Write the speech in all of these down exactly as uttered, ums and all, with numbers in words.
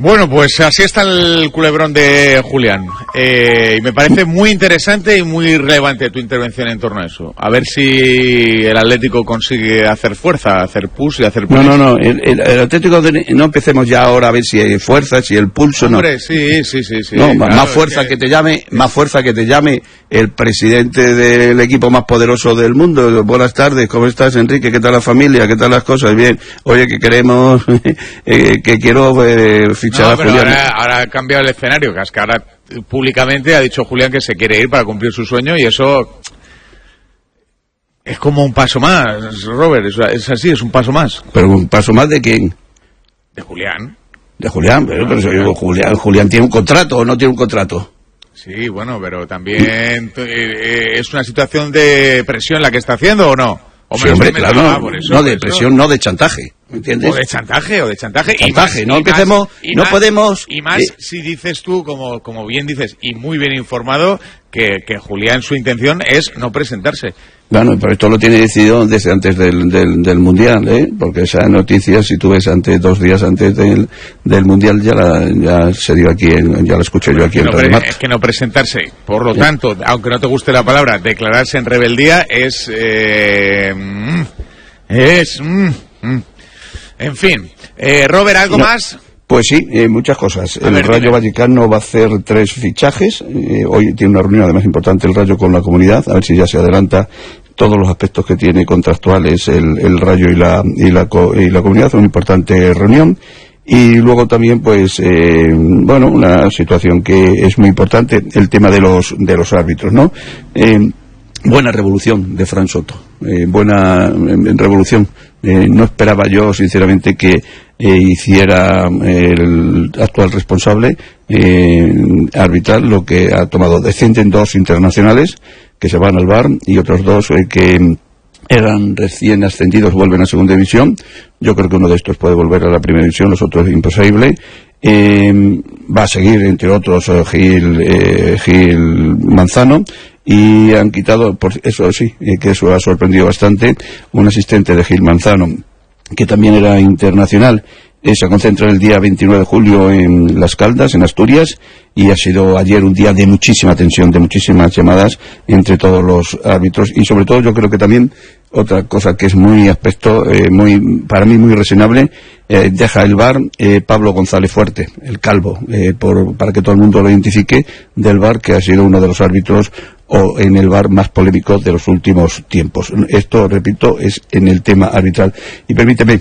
Bueno, pues así está el culebrón de Julián. Eh, y me parece muy interesante y muy relevante tu intervención en torno a eso. A ver si el Atlético consigue hacer fuerza, hacer push y hacer push. No, no, no. El, el, el Atlético, de, no empecemos ya ahora a ver si hay fuerza, si el pulso. Hombre, no. sí, sí, sí, sí. No, claro, más fuerza que... que te llame, más fuerza que te llame el presidente del equipo más poderoso del mundo. Buenas tardes, ¿cómo estás, Enrique? ¿Qué tal la familia? ¿Qué tal las cosas? Bien. Oye, que queremos, eh, que quiero eh, fichar no, a Julián. Ahora, ahora ha cambiado el escenario, que es que ahora públicamente ha dicho Julián que se quiere ir para cumplir su sueño y eso es como un paso más, Robert, es, es así, es un paso más. ¿Pero un paso más de quién? De Julián. De Julián, pero, pero Julián. Yo, Julián, Julián tiene un contrato o no tiene un contrato. Sí, bueno, pero también eh, es una situación de presión la que está haciendo, ¿o no? Sí, hombre, claro, no, por eso, no de presión, no de chantaje, ¿me entiendes? O de chantaje, o de chantaje. chantaje, y más, no y empecemos, más, y no más, podemos... Y más eh, si dices tú, como, como bien dices, y muy bien informado, que, que Julián su intención es no presentarse. Bueno, pero esto lo tiene decidido desde antes del, del, del Mundial, ¿eh? Porque esa noticia, si tú ves antes, dos días antes del, del Mundial, ya la, ya se dio aquí, en, ya la escuché yo aquí en no, Radio Marca. Es que no presentarse, por lo tanto, aunque no te guste la palabra, declararse en rebeldía es... Eh, es... Mm, mm. En fin. Eh, Robert, ¿algo no. más? Pues sí, eh, muchas cosas. A el ver, Rayo dime. Vallecano va a hacer tres fichajes. Eh, hoy tiene una reunión además importante el Rayo con la comunidad, a ver si ya se adelanta todos los aspectos que tiene contractuales el, el Rayo y la, y, la, y la comunidad. Una importante reunión. Y luego también, pues, eh, bueno, una situación que es muy importante, el tema de los, de los árbitros, ¿no? Eh, buena revolución de Fran Soto. Eh, buena eh, revolución. Eh, no esperaba yo, sinceramente, que eh, hiciera el actual responsable eh, arbitral lo que ha tomado. Descienden dos internacionales que se van al V A R y otros dos eh, que eran recién ascendidos, vuelven a segunda división. Yo creo que uno de estos puede volver a la primera división, los otros es imposible. Eh, va a seguir, entre otros, Gil, eh, Gil Manzano. Y han quitado, por eso sí, que eso ha sorprendido bastante, un asistente de Gil Manzano, que también era internacional. Eh, se concentra el día veintinueve de julio en Las Caldas, en Asturias, y ha sido ayer un día de muchísima tensión, de muchísimas llamadas entre todos los árbitros, y sobre todo yo creo que también otra cosa que es muy aspecto, eh, muy para mí muy reseñable, eh, deja el V A R eh, Pablo González Fuerte, el calvo, eh, por, para que todo el mundo lo identifique, del V A R, que ha sido uno de los árbitros o en el V A R más polémico de los últimos tiempos. Esto, repito, es en el tema arbitral. Y permíteme,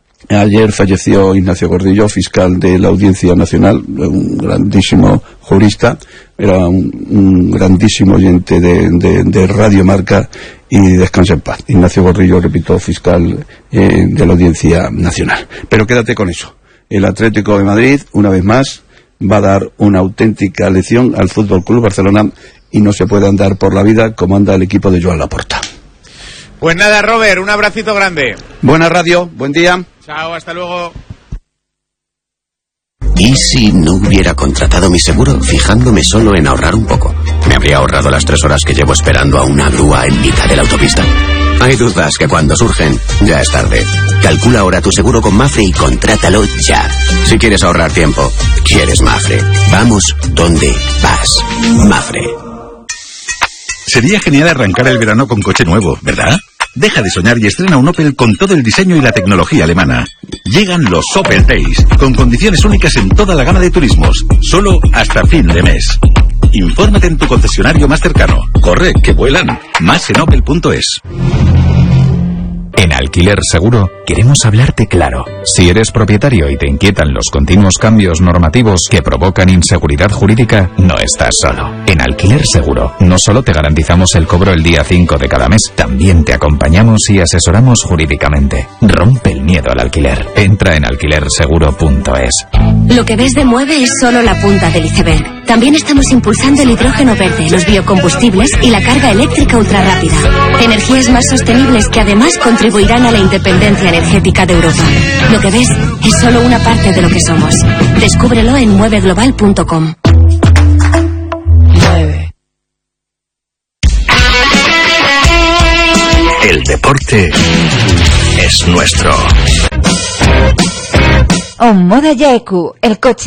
ayer falleció Ignacio Gordillo, fiscal de la Audiencia Nacional, un grandísimo jurista, era un, un grandísimo oyente de, de, de Radio Marca, y descansa en paz. Ignacio Gordillo, repito, fiscal eh, de la Audiencia Nacional. Pero quédate con eso. El Atlético de Madrid, una vez más, va a dar una auténtica lección al Fútbol Club Barcelona, y no se puede andar por la vida como anda el equipo de Joan Laporta. Pues nada, Robert, un abracito grande. Buena radio, buen día. Chao, hasta luego. ¿Y si no hubiera contratado mi seguro fijándome solo en ahorrar un poco? ¿Me habría ahorrado las tres horas que llevo esperando a una grúa en mitad de la autopista? Hay dudas que cuando surgen, ya es tarde. Calcula ahora tu seguro con Mafre y contrátalo ya. Si quieres ahorrar tiempo, quieres Mafre. Vamos donde vas. Mafre. Sería genial arrancar el verano con coche nuevo, ¿verdad? Deja de soñar y estrena un Opel con todo el diseño y la tecnología alemana. Llegan los Opel Days, con condiciones únicas en toda la gama de turismos, solo hasta fin de mes. Infórmate en tu concesionario más cercano. Corre, que vuelan. Más en opel punto es. En Alquiler Seguro queremos hablarte claro. Si eres propietario y te inquietan los continuos cambios normativos que provocan inseguridad jurídica, no estás solo. En Alquiler Seguro no solo te garantizamos el cobro el día cinco de cada mes, también te acompañamos y asesoramos jurídicamente. Rompe el miedo al alquiler. Entra en alquiler seguro punto es. Lo que ves de Mueve es solo la punta del iceberg. También estamos impulsando el hidrógeno verde, los biocombustibles y la carga eléctrica ultrarrápida. Energías más sostenibles que además contribuirán a la independencia energética de Europa. Lo que ves es solo una parte de lo que somos. Descúbrelo en mueve global punto com. El deporte es nuestro. Ommoda Yaeku, el coche